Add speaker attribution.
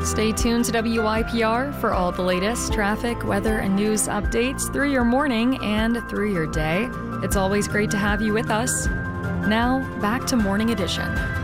Speaker 1: Stay tuned to WYPR for all the latest traffic, weather, and news updates through your morning and through your day. It's always great to have you with us. Now, back to Morning Edition.